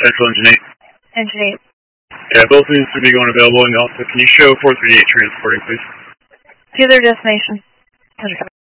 Central Engine 8. Engine 8. Yeah, both units will be going available, and also can you show 438 transporting, please? To their destination.